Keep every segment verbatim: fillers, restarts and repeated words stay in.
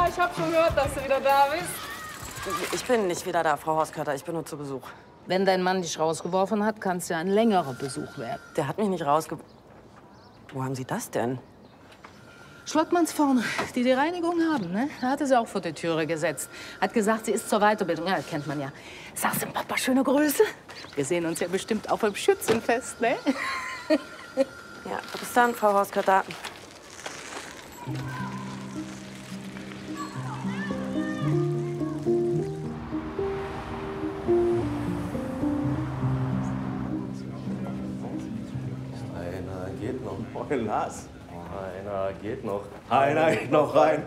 ich hab schon gehört, dass du wieder da bist. Ich bin nicht wieder da, Frau Horstkötter. Ich bin nur zu Besuch. Wenn dein Mann dich rausgeworfen hat, kann es ja ein längerer Besuch werden. Der hat mich nicht rausge... Wo haben Sie das denn? Schlottmanns vorne, die die Reinigung haben, ne? Da hatte sie auch vor die Türe gesetzt. Hat gesagt, sie ist zur Weiterbildung. Ja, das kennt man ja. Sagst dem Papa schöne Grüße? Wir sehen uns ja bestimmt auch beim Schützenfest, ne? Ja, bis dann, Frau Horstkötter. Einer geht noch. Moin, Lars. Einer geht noch. Einer geht noch rein.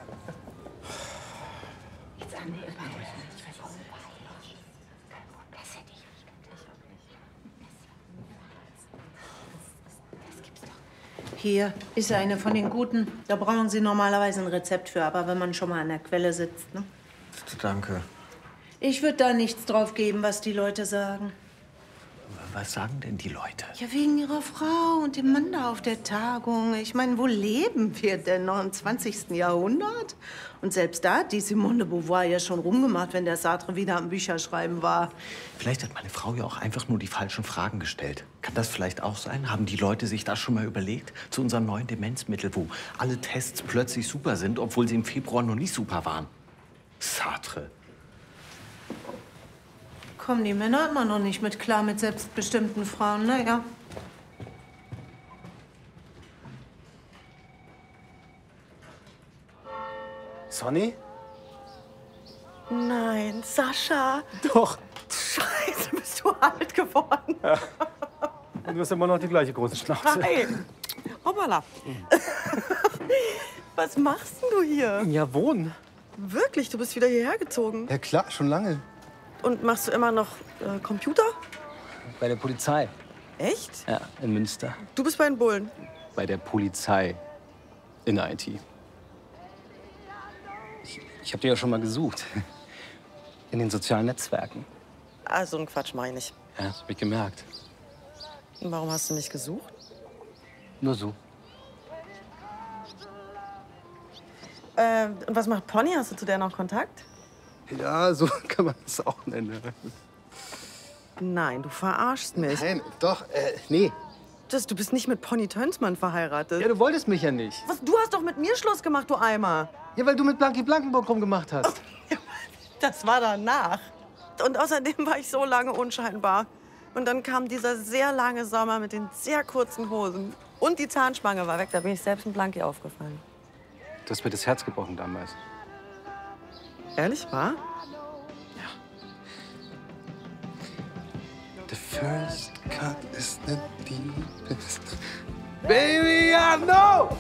Hier ist eine von den guten. Da brauchen Sie normalerweise ein Rezept für, aber wenn man schon mal an der Quelle sitzt, ne? Danke. Ich würde da nichts drauf geben, was die Leute sagen. Was sagen denn die Leute? Ja, wegen ihrer Frau und dem Mann da auf der Tagung. Ich meine, wo leben wir denn noch im zwanzigsten Jahrhundert? Und selbst da hat die Simone de Beauvoir ja schon rumgemacht, wenn der Sartre wieder am Bücherschreiben war. Vielleicht hat meine Frau ja auch einfach nur die falschen Fragen gestellt. Kann das vielleicht auch sein? Haben die Leute sich das schon mal überlegt? Zu unserem neuen Demenzmittel, wo alle Tests plötzlich super sind, obwohl sie im Februar noch nicht super waren. Sartre. Kommen die Männer immer noch nicht mit klar mit selbstbestimmten Frauen, naja. Sonny? Nein, Sascha. Doch. Scheiße, bist du alt geworden. Ja. Und du hast immer noch die gleiche große Schnauze. Nein. Hoppala. Was machst denn du hier? Ja, wohnen. Wirklich, du bist wieder hierher gezogen. Ja klar, schon lange. Und machst du immer noch äh, Computer? Bei der Polizei. Echt? Ja, in Münster. Du bist bei den Bullen. Bei der Polizei. In der I T. Ich, ich habe die ja schon mal gesucht. In den sozialen Netzwerken. Ah, so einen Quatsch mach ich nicht. Ja, das hab ich gemerkt. Und warum hast du mich gesucht? Nur so. Äh, und was macht Pony? Hast du zu der noch Kontakt? Ja, so kann man es auch nennen. Nein, du verarschst mich. Nein, doch, äh, nee. Das, du bist nicht mit Pony Tönsmann verheiratet. Ja, du wolltest mich ja nicht. Was? Du hast doch mit mir Schluss gemacht, du Eimer. Ja, weil du mit Blanky Blankenburg rumgemacht hast. Das war danach. Und außerdem war ich so lange unscheinbar. Und dann kam dieser sehr lange Sommer mit den sehr kurzen Hosen. Und die Zahnspange war weg. Da bin ich selbst in Blanky aufgefallen. Du hast mir das Herz gebrochen damals. Ehrlich, wahr? Ja. The first cut is the deepest. Baby, I know!